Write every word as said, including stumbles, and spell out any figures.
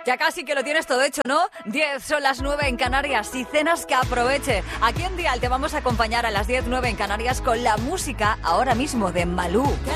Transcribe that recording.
Ya casi que lo tienes todo hecho, ¿no? diez son las nueve en Canarias y cenas que aproveche. Aquí en Dial te vamos a acompañar a las diez, nueve en Canarias con la música ahora mismo de Malú.